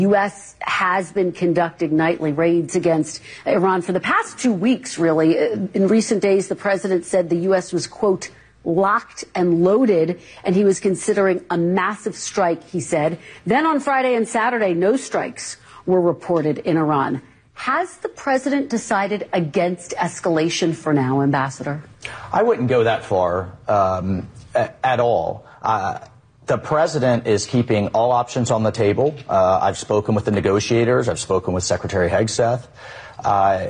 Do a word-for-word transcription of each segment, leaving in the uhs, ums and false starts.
U S has been conducting nightly raids against Iran for the past two weeks, really. In recent days, the president said the U S was, quote, locked and loaded, and he was considering a massive strike, he said. Then on Friday and Saturday, no strikes were reported in Iran. Has the president decided against escalation for now, Ambassador? I wouldn't go that far um, at all. Uh, The president is keeping all options on the table. Uh, I've spoken with the negotiators. I've spoken with Secretary Hegseth. Uh,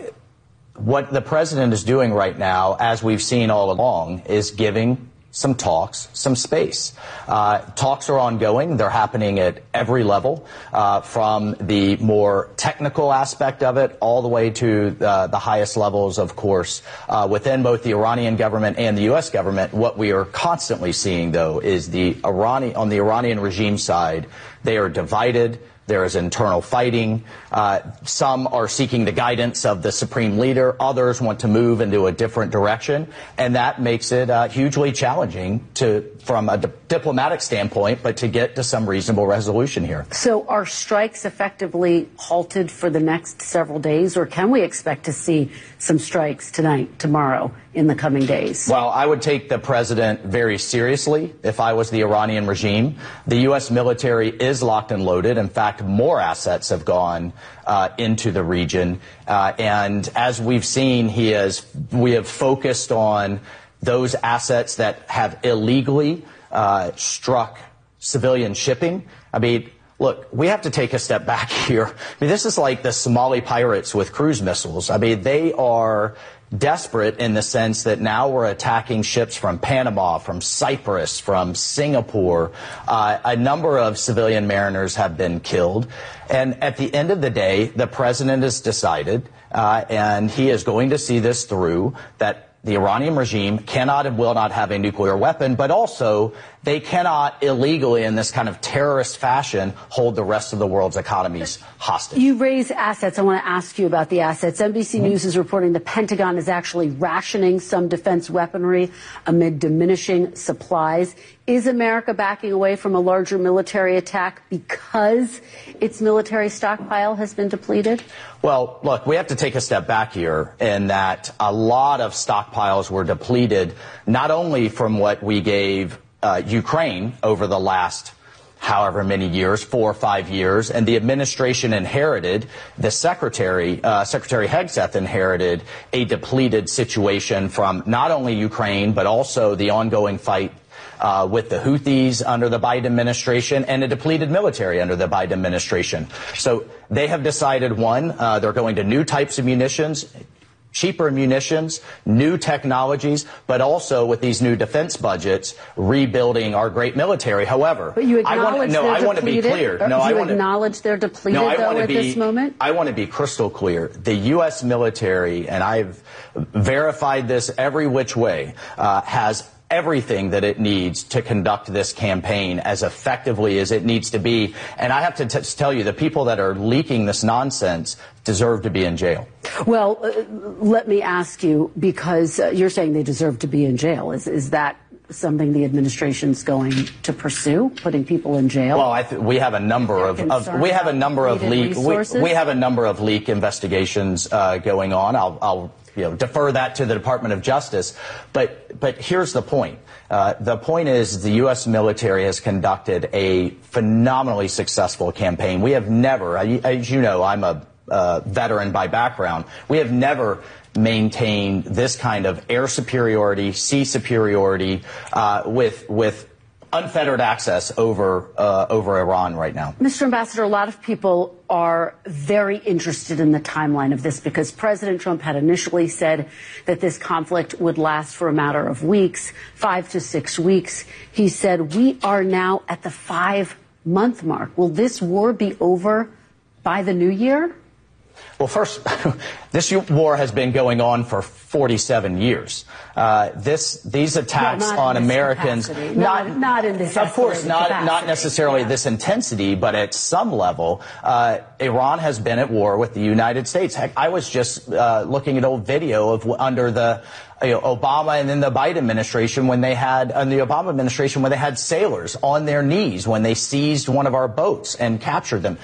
what the president is doing right now, as we've seen all along, is giving some talks, some space. Uh, talks are ongoing. They're happening at every level, uh, from the more technical aspect of it all the way to uh, the highest levels, of course, uh, within both the Iranian government and the U S government. What we are constantly seeing, though, is the Iranian, on the Iranian regime side, they are divided. There is internal fighting. Uh, some are seeking the guidance of the supreme leader. Others want to move into a different direction. And that makes it uh, hugely challenging to, from a di- diplomatic standpoint, but to get to some reasonable resolution here. So are strikes effectively halted for the next several days, or can we expect to see some strikes tonight, tomorrow, in the coming days? Well, I would take the president very seriously if I was the Iranian regime. The U S military is locked and loaded. In fact, more assets have gone uh, into the region. Uh, and as we've seen, he has, we have focused on those assets that have illegally uh, struck civilian shipping. I mean, look, we have to take a step back here. I mean, this is like the Somali pirates with cruise missiles. I mean, they are desperate in the sense that now we're attacking ships from Panama, from Cyprus, from Singapore. Uh, a number of civilian mariners have been killed. And at the end of the day, the president has decided, uh, and he is going to see this through, that the Iranian regime cannot and will not have a nuclear weapon, but also they cannot illegally, in this kind of terrorist fashion, hold the rest of the world's economies hostage. You raise assets. I want to ask you about the assets. N B C mm-hmm. News is reporting the Pentagon is actually rationing some defense weaponry amid diminishing supplies. Is America backing away from a larger military attack because its military stockpile has been depleted? Well, look, we have to take a step back here in that a lot of stockpiles were depleted, not only from what we gave uh, Ukraine over the last however many years, four or five years, and the administration inherited, the secretary, uh, Secretary Hegseth inherited a depleted situation from not only Ukraine, but also the ongoing fight Uh, with the Houthis under the Biden administration and a depleted military under the Biden administration. So they have decided, one, uh, they're going to new types of munitions, cheaper munitions, new technologies, but also with these new defense budgets, rebuilding our great military. However, but you acknowledge I want, no, they're I want to be clear. No, I you want acknowledge to, they're depleted no, I though to at be, this moment? I want to be crystal clear. The U S military, and I've verified this every which way, uh, has everything that it needs to conduct this campaign as effectively as it needs to be. And I have to t- tell you, the people that are leaking this nonsense deserve to be in jail. Well, uh, let me ask you, because uh, you're saying they deserve to be in jail. Is, is that something the administration's going to pursue, putting people in jail? Well, I th- we have a number of, of we have a number of leak we, we have a number of leak investigations uh, going on. I'll, I'll you know, defer that to the Department of Justice. But but here's the point. Uh, the point is the U S military has conducted a phenomenally successful campaign. We have never, as you know, I'm a uh, veteran by background. We have never maintained this kind of air superiority, sea superiority, uh, with with unfettered access over uh, over Iran right now. Mister Ambassador, a lot of people are very interested in the timeline of this because President Trump had initially said that this conflict would last for a matter of weeks, five to six weeks. He said we are now at the five-month mark. Will this war be over by the new year? Well, first, this war has been going on for forty-seven years. Uh, this, these attacks well, on Americans, not, not, not in this, of course, not capacity. not necessarily yeah. this intensity, but at some level, uh, Iran has been at war with the United States. Heck, I was just uh, looking at old video of under the you know, Obama and then the Biden administration when they had, and the Obama administration when they had sailors on their knees when they seized one of our boats and captured them.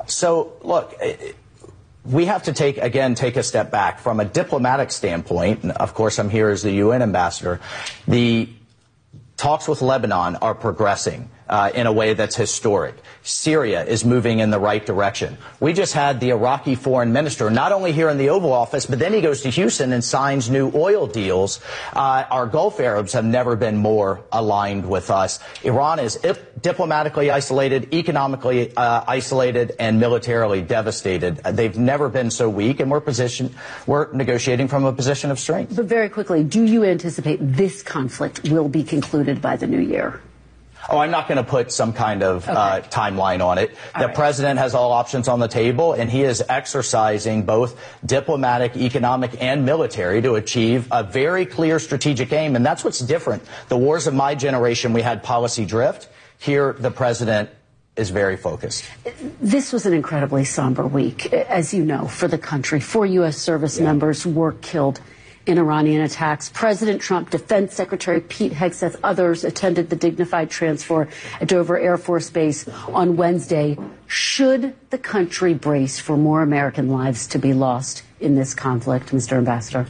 So, look, we have to take, again, take a step back. From a diplomatic standpoint, and of course I'm here as the U N ambassador, the talks with Lebanon are progressing uh, in a way that's historic. Syria is moving in the right direction. We just had the Iraqi foreign minister, not only here in the Oval Office, but then he goes to Houston and signs new oil deals. Uh, our Gulf Arabs have never been more aligned with us. Iran is diplomatically isolated, economically uh, isolated, and militarily devastated. They've never been so weak, and we're position, we're negotiating from a position of strength. But very quickly, do you anticipate this conflict will be concluded by the new year? Oh, I'm not going to put some kind of okay. uh, timeline on it. All the right. president has all options on the table, and he is exercising both diplomatic, economic, and military to achieve a very clear strategic aim. And that's what's different. The wars of my generation, we had policy drift. Here, the president is very focused. This was an incredibly somber week, as you know, for the country. Four U S service yeah. members were killed in Iranian attacks. President Trump, Defense Secretary Pete Hegseth, others attended the dignified transfer at Dover Air Force Base on Wednesday. Should the country brace for more American lives to be lost in this conflict, Mister Ambassador?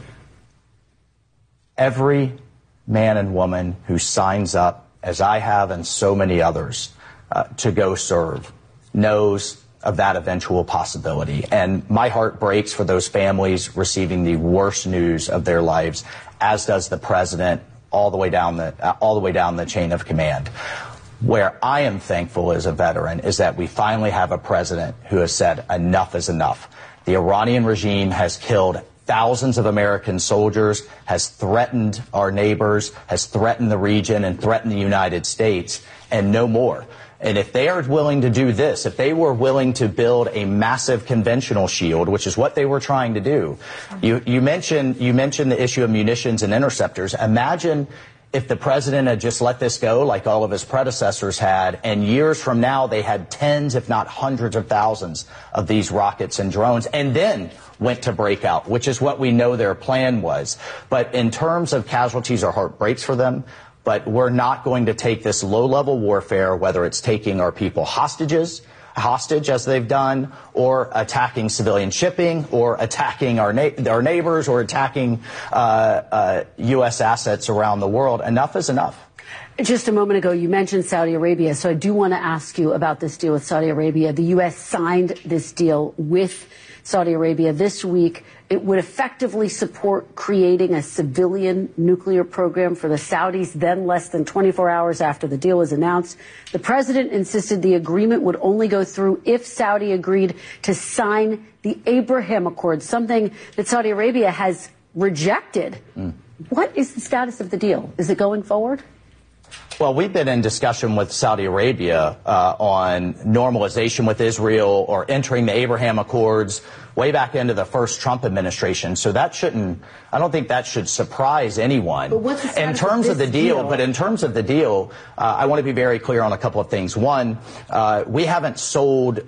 Every man and woman who signs up, as I have and so many others, uh, to go serve knows of that eventual possibility. And my heart breaks for those families receiving the worst news of their lives, as does the president, all the way down the, uh, all the way down the chain of command. Where I am thankful as a veteran is that we finally have a president who has said enough is enough. The Iranian regime has killed thousands of American soldiers, has threatened our neighbors, has threatened the region and threatened the United States, and no more. And if they are willing to do this, if they were willing to build a massive conventional shield, which is what they were trying to do, you, you mentioned, you mentioned the issue of munitions and interceptors. Imagine if the president had just let this go like all of his predecessors had, and years from now they had tens, if not hundreds of thousands of these rockets and drones, and then went to breakout, which is what we know their plan was. But in terms of casualties, our heart breaks for them. But we're not going to take this low-level warfare, whether it's taking our people hostages, hostage as they've done, or attacking civilian shipping, or attacking our, na our neighbors, or attacking uh, uh, U S assets around the world. Enough is enough. Just a moment ago, you mentioned Saudi Arabia, so I do want to ask you about this deal with Saudi Arabia. The U S signed this deal with Saudi Arabia this week. It would effectively support creating a civilian nuclear program for the Saudis, then less than twenty-four hours after the deal was announced. The president insisted the agreement would only go through if Saudi agreed to sign the Abraham Accords, something that Saudi Arabia has rejected. Mm. What is the status of the deal? Is it going forward? Well, we've been in discussion with Saudi Arabia uh, on normalization with Israel or entering the Abraham Accords way back into the first Trump administration. So that shouldn't, I don't think that should surprise anyone. But what's the status in terms of, of the deal, deal, but in terms of the deal, uh, I want to be very clear on a couple of things. One, uh, we haven't sold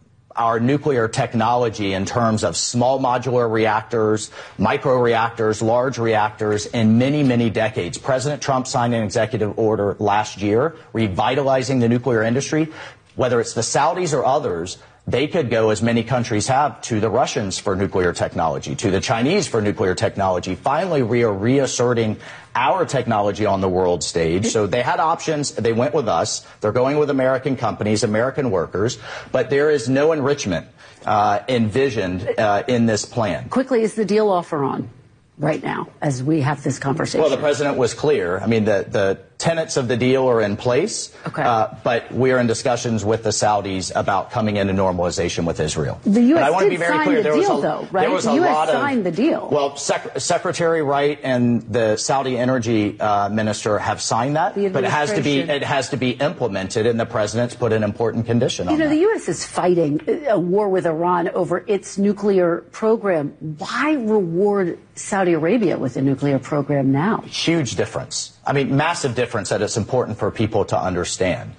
our nuclear technology in terms of small modular reactors, micro reactors, large reactors in many, many decades. President Trump signed an executive order last year revitalizing the nuclear industry. Whether it's the Saudis or others, they could go, as many countries have, to the Russians for nuclear technology, to the Chinese for nuclear technology. Finally, we are reasserting our technology on the world stage. So they had options. They went with us. They're going with American companies, American workers. But there is no enrichment uh, envisioned uh, in this plan. Quickly, is the deal offer on right now as we have this conversation? Well, the president was clear. I mean, the, the tenets of the deal are in place, okay. uh, but we are in discussions with the Saudis about coming into normalization with Israel. The U S but I want did to be very sign clear. the there deal, was a, though, right? There was the a U S lot signed of, the deal. Well, Sec Secretary Wright and the Saudi Energy uh, Minister have signed that, but it has to be it has to be implemented, and the president's put an important condition on You know, that. the U S is fighting a war with Iran over its nuclear program. Why reward Saudi Arabia with a nuclear program now? Huge difference. I mean, massive difference that it's important for people to understand.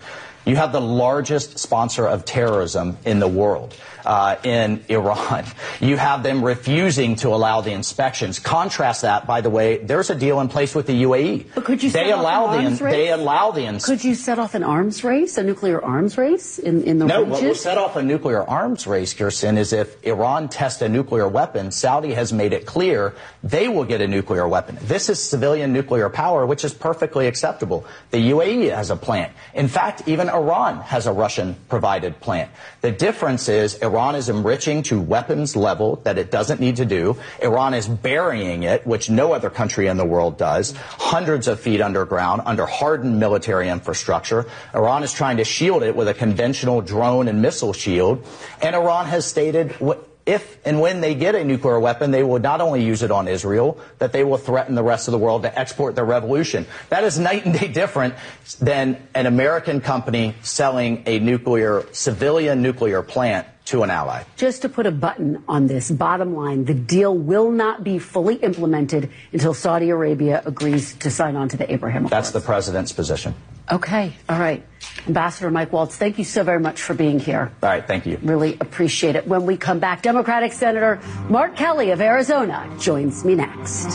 You have the largest sponsor of terrorism in the world, uh, in Iran. You have them refusing to allow the inspections. Contrast that, by the way, there's a deal in place with the U A E. But could you set they off allow an the arms race? They allow the ins- Could you set off an arms race, a nuclear arms race in, in the No, region? what will set off a nuclear arms race, Kirsten, is if Iran tests a nuclear weapon, Saudi has made it clear they will get a nuclear weapon. This is civilian nuclear power, which is perfectly acceptable. The U A E has a plant. In fact, even Iran has a Russian-provided plant. The difference is Iran is enriching to weapons level that it doesn't need to do. Iran is burying it, which no other country in the world does, hundreds of feet underground, under hardened military infrastructure. Iran is trying to shield it with a conventional drone and missile shield. And Iran has stated what if and when they get a nuclear weapon, they will not only use it on Israel, that they will threaten the rest of the world to export their revolution. That is night and day different than an American company selling a nuclear, civilian nuclear plant to an ally. Just to put a button on this, bottom line, the deal will not be fully implemented until Saudi Arabia agrees to sign on to the Abraham Accords. That's the president's position. Okay. All right. Ambassador Mike Waltz, thank you so very much for being here. All right. Thank you. Really appreciate it. When we come back, Democratic Senator Mark Kelly of Arizona joins me next.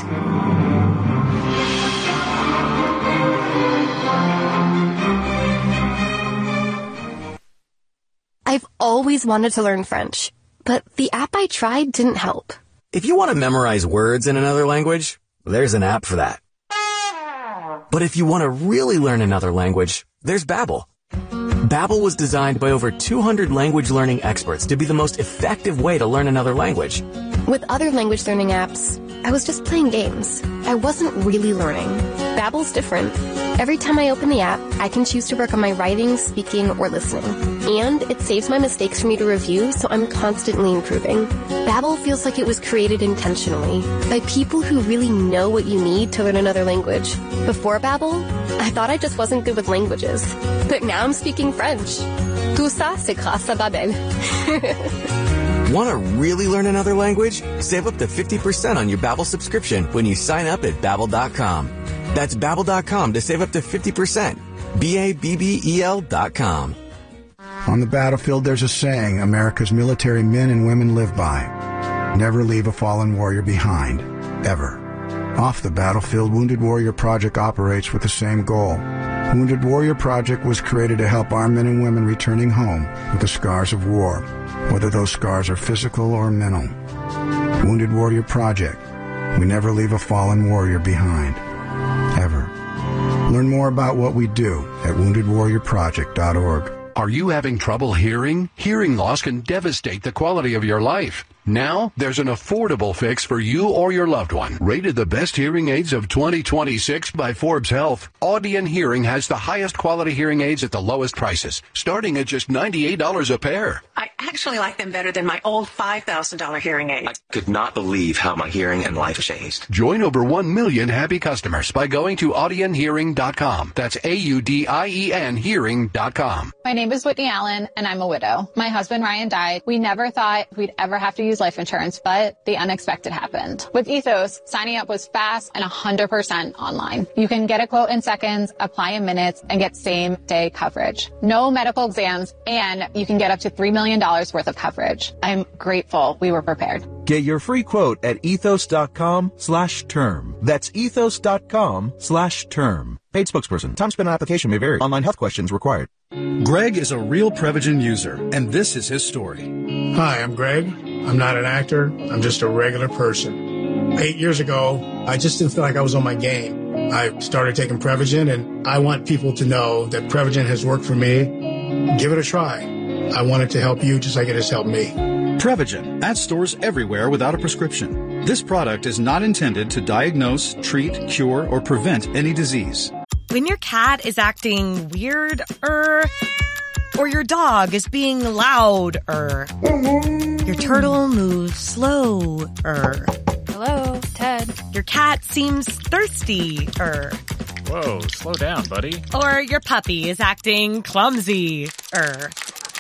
I've always wanted to learn French, but the app I tried didn't help. If you want to memorize words in another language, there's an app for that. But if you want to really learn another language, there's Babbel. Babbel was designed by over two hundred language learning experts to be the most effective way to learn another language. With other language learning apps, I was just playing games. I wasn't really learning. Babbel's different. Every time I open the app, I can choose to work on my writing, speaking, or listening. And it saves my mistakes for me to review, so I'm constantly improving. Babbel feels like it was created intentionally by people who really know what you need to learn another language. Before Babbel, I thought I just wasn't good with languages. But now I'm speaking French. Tout ça, c'est grâce à Babbel. Want to really learn another language? Save up to fifty percent on your Babbel subscription when you sign up at Babbel dot com. That's Babbel dot com to save up to fifty percent. B A B B E L dot com. On the battlefield, there's a saying America's military men and women live by. Never leave a fallen warrior behind. Ever. Off the battlefield, Wounded Warrior Project operates with the same goal. Wounded Warrior Project was created to help our men and women returning home with the scars of war, whether those scars are physical or mental. Wounded Warrior Project. We never leave a fallen warrior behind. Ever. Learn more about what we do at wounded warrior project dot org. Are you having trouble hearing? Hearing loss can devastate the quality of your life. Now, there's an affordable fix for you or your loved one. Rated the best hearing aids of twenty twenty-six by Forbes Health, Audien Hearing has the highest quality hearing aids at the lowest prices, starting at just ninety-eight dollars a pair. I actually like them better than my old five thousand dollars hearing aid. I could not believe how my hearing and life changed. Join over one million happy customers by going to audien hearing dot com. That's A U D I E N hearing dot com. My name is Whitney Allen, and I'm a widow. My husband, Ryan, died. We never thought we'd ever have to use life insurance, but the unexpected happened. With Ethos, signing up was fast and one hundred percent online. You can get a quote in seconds, apply in minutes, and get same-day coverage. No medical exams, and you can get up to three million dollars worth of coverage. I'm grateful we were prepared. Get your free quote at ethos dot com slash term. That's ethos dot com slash term. Paid spokesperson. Time spent on application may vary. Online health questions required. Greg is a real Prevagen user, and this is his story. Hi, I'm Greg. I'm not an actor. I'm just a regular person. Eight years ago, I just didn't feel like I was on my game. I started taking Prevagen, and I want people to know that Prevagen has worked for me. Give it a try. I want it to help you just like it has helped me. Prevagen, at stores everywhere without a prescription. This product is not intended to diagnose, treat, cure, or prevent any disease. When your cat is acting weird-er, or your dog is being loud-er, your turtle moves slow-er. Hello, Ted. Your cat seems thirsty-er. Whoa, slow down, buddy. Or your puppy is acting clumsy-er.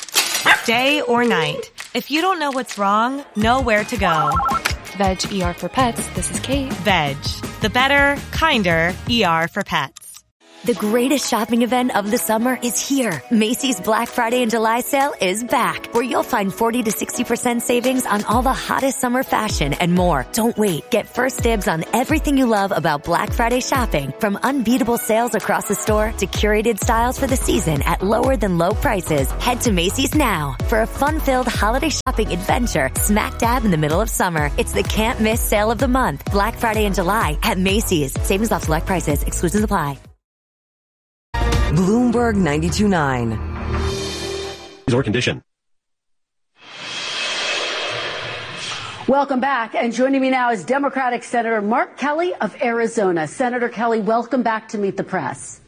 Day or night, if you don't know what's wrong, know where to go. Veg E R for Pets. This is Kate. Veg, the better, kinder E R for pets. The greatest shopping event of the summer is here. Macy's Black Friday and July sale is back, where you'll find forty to sixty percent savings on all the hottest summer fashion and more. Don't wait. Get first dibs on everything you love about Black Friday shopping, from unbeatable sales across the store to curated styles for the season at lower than low prices. Head to Macy's now for a fun-filled holiday shopping adventure smack dab in the middle of summer. It's the can't miss sale of the month. Black Friday and July at Macy's. Savings off select prices. Exclusions apply. Bloomberg ninety-two point nine. Or condition. Welcome back. And joining me now is Democratic Senator Mark Kelly of Arizona. Senator Kelly, welcome back to Meet the Press.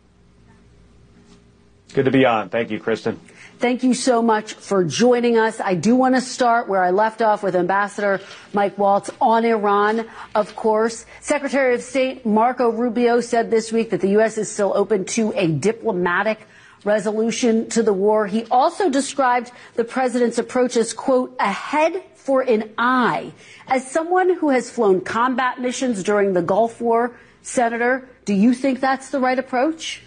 Good to be on. Thank you, Kristen. Thank you so much for joining us. I do want to start where I left off with Ambassador Mike Waltz on Iran, of course. Secretary of State Marco Rubio said this week that the U S is still open to a diplomatic resolution to the war. He also described the president's approach as, quote, a head for an eye. As someone who has flown combat missions during the Gulf War, Senator, do you think that's the right approach?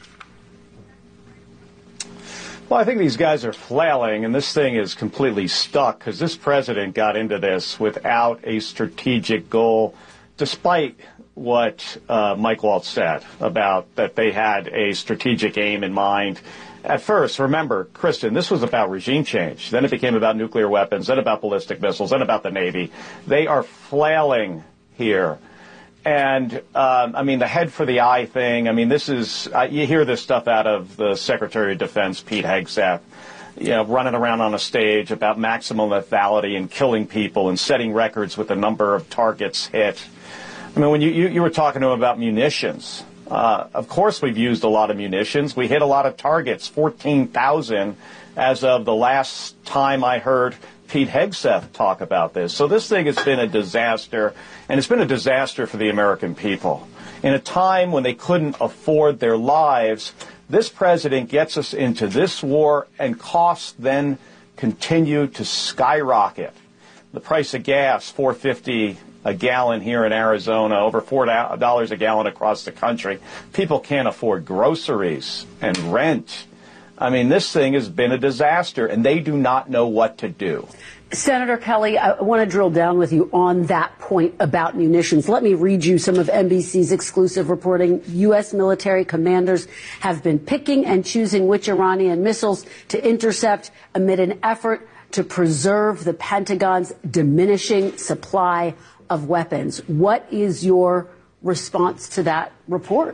Well, I think these guys are flailing, and this thing is completely stuck because this president got into this without a strategic goal, despite what uh, Mike Waltz said about that they had a strategic aim in mind. At first, remember, Kristen, this was about regime change. Then it became about nuclear weapons, then about ballistic missiles, then about the Navy. They are flailing here. And, um, I mean, the head for the eye thing, I mean, this is, uh, you hear this stuff out of the Secretary of Defense, Pete Hegseth, you know, running around on a stage about maximum lethality and killing people and setting records with the number of targets hit. I mean, when you, you, you were talking to him about munitions, uh, of course we've used a lot of munitions. We hit a lot of targets, fourteen thousand as of the last time I heard Pete Hegseth talk about this. So this thing has been a disaster, and it's been a disaster for the American people. In a time when they couldn't afford their lives, this president gets us into this war, and costs then continue to skyrocket. The price of gas, four fifty a gallon here in Arizona, over four dollars a gallon across the country. People can't afford groceries and rent. I mean, this thing has been a disaster, and they do not know what to do. Senator Kelly, I want to drill down with you on that point about munitions. Let me read you some of N B C's exclusive reporting. U S military commanders have been picking and choosing which Iranian missiles to intercept amid an effort to preserve the Pentagon's diminishing supply of weapons. What is your response to that report?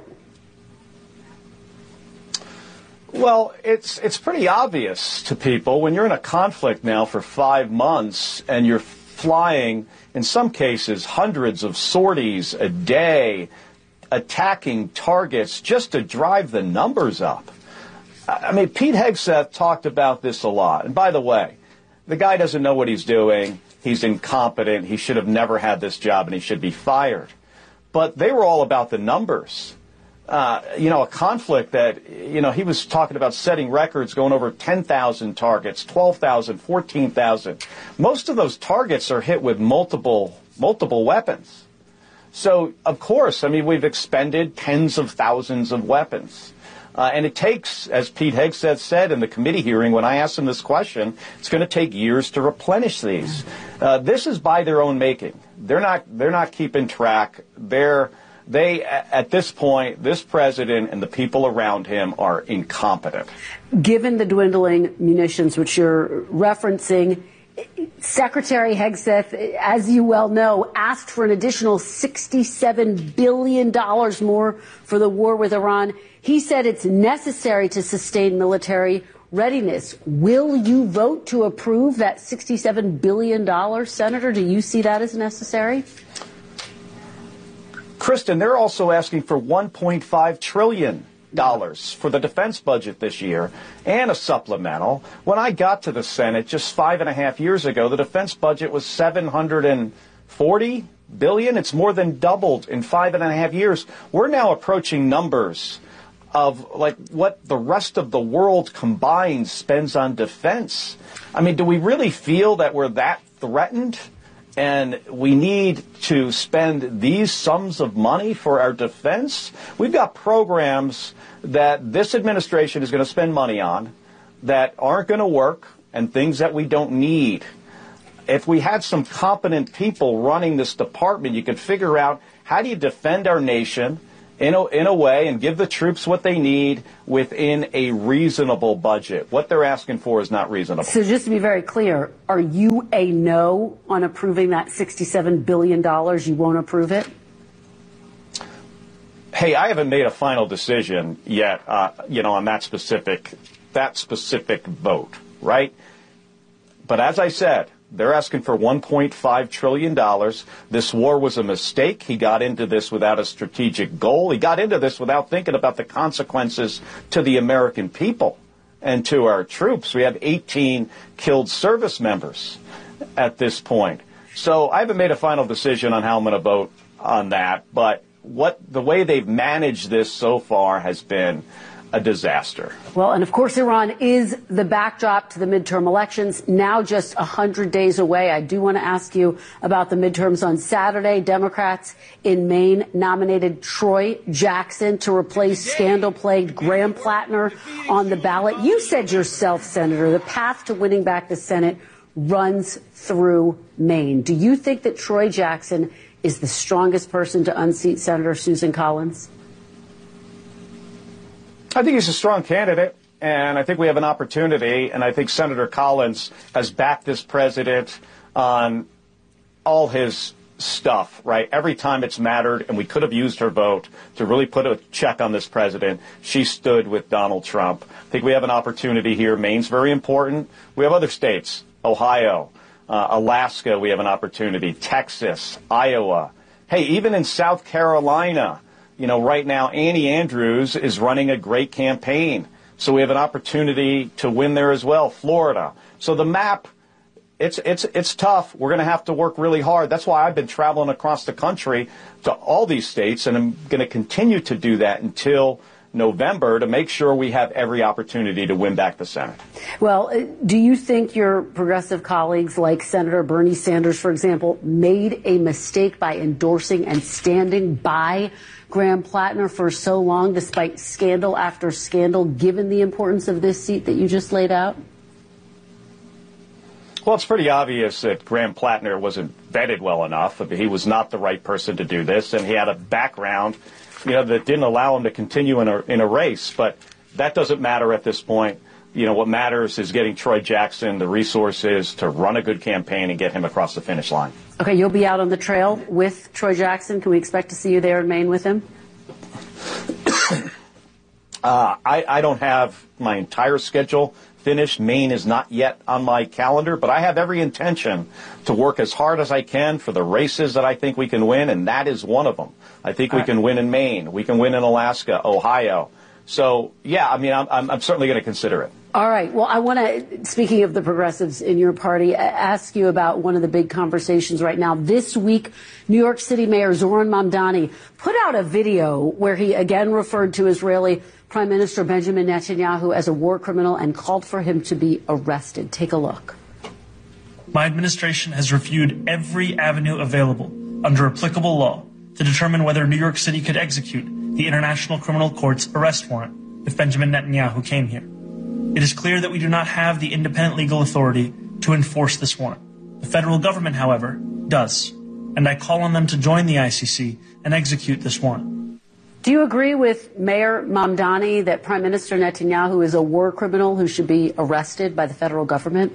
Well, it's it's pretty obvious to people when you're in a conflict now for five months and you're flying, in some cases, hundreds of sorties a day, attacking targets just to drive the numbers up. I mean, Pete Hegseth talked about this a lot. And by the way, the guy doesn't know what he's doing. He's incompetent. He should have never had this job, and he should be fired. But they were all about the numbers. Uh, you know, a conflict that, you know, he was talking about setting records, going over ten thousand targets, twelve thousand, fourteen thousand. Most of those targets are hit with multiple, multiple weapons. So, of course, I mean, we've expended tens of thousands of weapons. Uh, and it takes, as Pete Hegseth said in the committee hearing when I asked him this question, it's going to take years to replenish these. Uh, this is by their own making. They're not, they're not keeping track. They're, They, at this point, this president and the people around him are incompetent. Given the dwindling munitions, which you're referencing, Secretary Hegseth, as you well know, asked for an additional sixty-seven billion dollars more for the war with Iran. He said it's necessary to sustain military readiness. Will you vote to approve that sixty-seven billion dollars, Senator? Do you see that as necessary? Kristen, they're also asking for one point five trillion dollars for the defense budget this year and a supplemental. When I got to the Senate just five and a half years ago, the defense budget was seven hundred forty billion dollars. It's more than doubled in five and a half years. We're now approaching numbers of like what the rest of the world combined spends on defense. I mean, do we really feel that we're that threatened? and we need to spend these sums of money for our defense. We've got programs that this administration is going to spend money on that aren't going to work, and things that we don't need. If we had some competent people running this department, you could figure out how do you defend our nation in a, in a way and give the troops what they need within a reasonable budget. What they're asking for is not reasonable. So just to be very clear, are you a no on approving that sixty-seven billion dollars? You won't approve it? Hey, I haven't made a final decision yet, uh, you know, on that specific, that specific vote, right? But as I said, they're asking for one point five trillion dollars. This war was a mistake. He got into this without a strategic goal. He got into this without thinking about the consequences to the American people and to our troops. We have eighteen killed service members at this point. So I haven't made a final decision on how I'm going to vote on that. But what the way they've managed this so far has been a disaster. Well, and of course, Iran is the backdrop to the midterm elections, now just one hundred days away. I do want to ask you about the midterms on Saturday. Democrats in Maine nominated Troy Jackson to replace scandal-plagued Graham Plattner on the ballot. You said yourself, Senator, the path to winning back the Senate runs through Maine. Do you think that Troy Jackson is the strongest person to unseat Senator Susan Collins? I think he's a strong candidate, and I think we have an opportunity, and I think Senator Collins has backed this president on all his stuff, right? Every time it's mattered, and we could have used her vote to really put a check on this president, she stood with Donald Trump. I think we have an opportunity here. Maine's very important. We have other states, Ohio, uh, Alaska, we have an opportunity, Texas, Iowa. Hey, even in South Carolina, you know, right now, Annie Andrews is running a great campaign. So we have an opportunity to win there as well. Florida. So the map, it's it's it's tough. We're going to have to work really hard. That's why I've been traveling across the country to all these states, and I'm going to continue to do that until November to make sure we have every opportunity to win back the Senate. Well, do you think your progressive colleagues, like Senator Bernie Sanders, for example, made a mistake by endorsing and standing by Graham Plattner for so long, despite scandal after scandal, given the importance of this seat that you just laid out? Well, it's pretty obvious that Graham Plattner wasn't vetted well enough. He was not the right person to do this, and he had a background, you know, that didn't allow him to continue in a, in a race. But that doesn't matter at this point. You know, what matters is getting Troy Jackson the resources to run a good campaign and get him across the finish line. Okay, you'll be out on the trail with Troy Jackson. Can we expect to see you there in Maine with him? uh, I, I don't have my entire schedule finished. Maine is not yet on my calendar, but I have every intention to work as hard as I can for the races that I think we can win, and that is one of them. I think we can win in Maine. We can win in Alaska, Ohio. So, yeah, I mean, I'm, I'm, I'm certainly going to consider it. All right. Well, I want to, speaking of the progressives in your party, ask you about one of the big conversations right now. This week, New York City Mayor Zoran Mamdani put out a video where he again referred to Israeli Prime Minister Benjamin Netanyahu as a war criminal and called for him to be arrested. Take a look. My administration has reviewed every avenue available under applicable law to determine whether New York City could execute the International Criminal Court's arrest warrant if Benjamin Netanyahu came here. It is clear that we do not have the independent legal authority to enforce this warrant. The federal government, however, does, and I call on them to join the I C C and execute this warrant. Do you agree with Mayor Mamdani that Prime Minister Netanyahu is a war criminal who should be arrested by the federal government?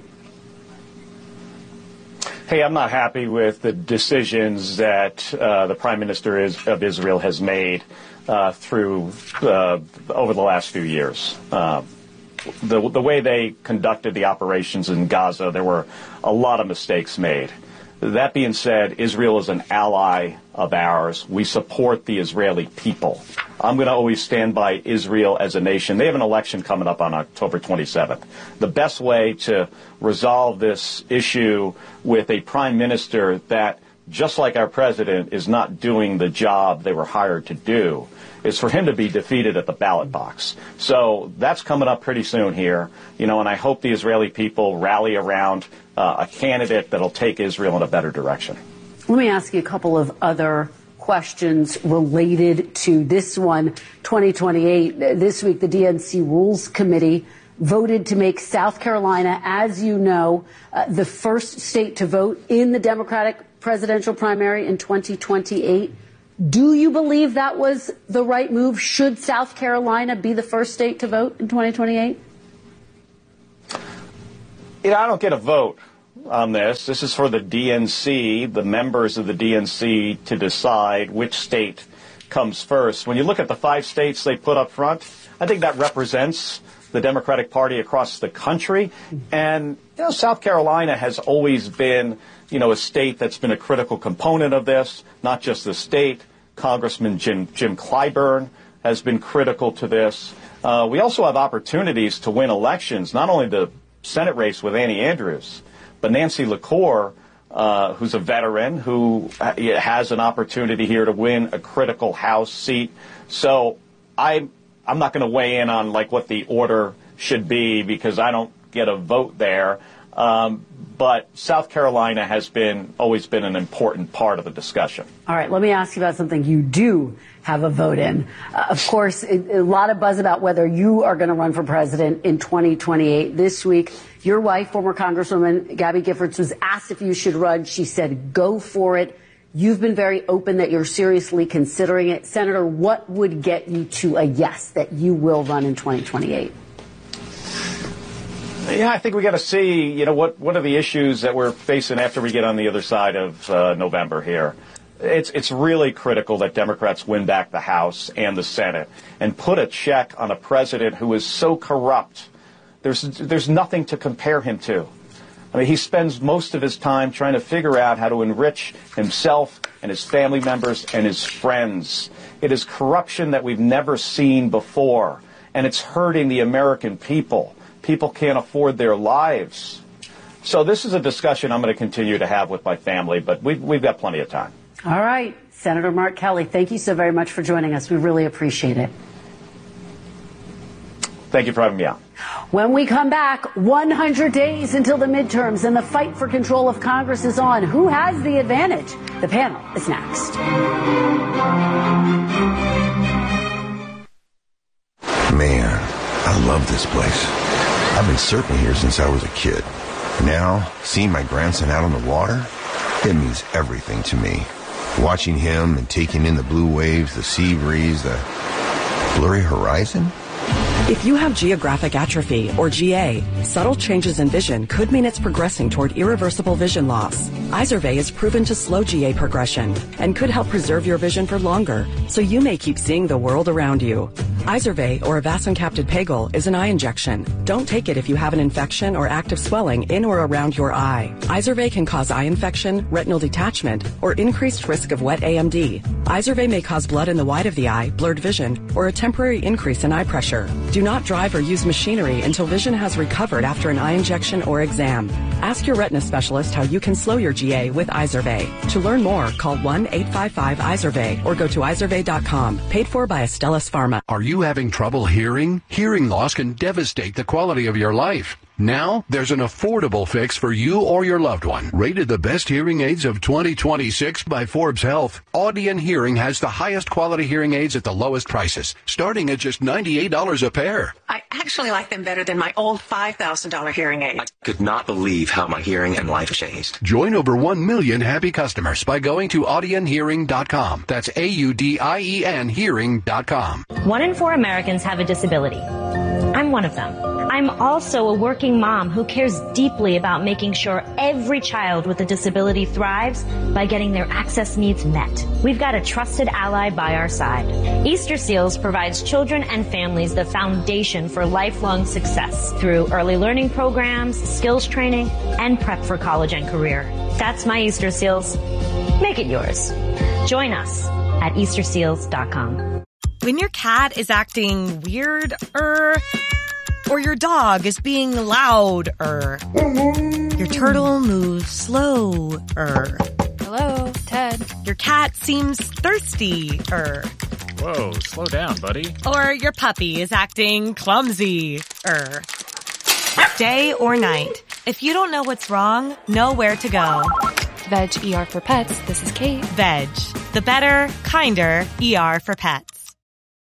Hey, I'm not happy with the decisions that uh, the Prime Minister is, of Israel has made uh, through uh, over the last few years. Uh, the, the way they conducted the operations in Gaza, there were a lot of mistakes made. That being said, Israel is an ally of ours. We support the Israeli people. I'm going to always stand by Israel as a nation. They have an election coming up on October twenty-seventh. The best way to resolve this issue with a prime minister that just like our president, is not doing the job they were hired to do, is for him to be defeated at the ballot box. So that's coming up pretty soon here, you know, and I hope the Israeli people rally around uh, a candidate that'll take Israel in a better direction. Let me ask you a couple of other questions related to this one, twenty twenty-eight. This week, the D N C Rules Committee voted to make South Carolina, as you know, uh, the first state to vote in the Democratic presidential primary in twenty twenty-eight. Do you believe that was the right move? Should South Carolina be the first state to vote in twenty twenty-eight? You know, I don't get a vote on this. This is for the D N C, the members of the D N C, to decide which state comes first. When you look at the five states they put up front, I think that represents the Democratic Party across the country. And, you know, South Carolina has always been, you know, a state that's been a critical component of this, not just the state. Congressman Jim, Jim Clyburn has been critical to this. Uh, we also have opportunities to win elections, not only the Senate race with Annie Andrews, but Nancy LaCour, uh, who's a veteran, who has an opportunity here to win a critical House seat. So I, I'm not going to weigh in on, like, what the order should be because I don't get a vote there. Um, but South Carolina has been always been an important part of the discussion. All right, let me ask you about something you do have a vote in. Uh, of course, it, a lot of buzz about whether you are going to run for president in twenty twenty-eight. This week, your wife, former Congresswoman Gabby Giffords, was asked if you should run. She said, go for it. You've been very open that you're seriously considering it. Senator, what would get you to a yes that you will run in twenty twenty-eight? Yeah, I think we got to see, you know, what, what are the issues that we're facing after we get on the other side of uh, November here. It's, it's really critical that Democrats win back the House and the Senate and put a check on a president who is so corrupt. There's, there's nothing to compare him to. I mean, he spends most of his time trying to figure out how to enrich himself and his family members and his friends. It is corruption that we've never seen before, and it's hurting the American people. People can't afford their lives. So this is a discussion I'm going to continue to have with my family, but we've, we've got plenty of time. All right. Senator Mark Kelly, thank you so very much for joining us. We really appreciate it. Thank you for having me on. When we come back, one hundred days until the midterms and the fight for control of Congress is on. Who has the advantage? The panel is next. Man, I love this place. I've been surfing here since I was a kid. Now, seeing my grandson out on the water, it means everything to me. Watching him and taking in the blue waves, the sea breeze, the blurry horizon. If you have geographic atrophy, or G A, subtle changes in vision could mean it's progressing toward irreversible vision loss. Izervay is proven to slow G A progression and could help preserve your vision for longer, so you may keep seeing the world around you. Izervay, or avacincaptad pegol, is an eye injection. Don't take it if you have an infection or active swelling in or around your eye. Izervay can cause eye infection, retinal detachment, or increased risk of wet A M D. Izervay may cause blood in the white of the eye, blurred vision, or a temporary increase in eye pressure. Do not drive or use machinery until vision has recovered after an eye injection or exam. Ask your retina specialist how you can slow your G A with Izervay. To learn more, call one eight five five Izervay or go to izervay dot com. Paid for by Astellas Pharma. Are you having trouble hearing? Hearing loss can devastate the quality of your life. Now, there's an affordable fix for you or your loved one. Rated the best hearing aids of twenty twenty-six by Forbes Health, Audion Hearing has the highest quality hearing aids at the lowest prices, starting at just ninety-eight dollars a pair. I actually like them better than my old five thousand dollars hearing aid. I could not believe how my hearing and life changed. Join over one million happy customers by going to audion hearing dot com. That's A U D I E N hearing dot com. One in four Americans have a disability. I'm one of them. I'm also a working mom who cares deeply about making sure every child with a disability thrives by getting their access needs met. We've got a trusted ally by our side. Easter Seals provides children and families the foundation for lifelong success through early learning programs, skills training, and prep for college and career. That's my Easter Seals. Make it yours. Join us at easter seals dot com. When your cat is acting weird, er, or your dog is being loud, er, your turtle moves slow, er. Hello, Ted. Your cat seems thirsty, er. Whoa, slow down, buddy. Or your puppy is acting clumsy, er. Day or night, if you don't know what's wrong, know where to go. Veg E R for Pets, this is Kate. Veg, the better, kinder E R for pets.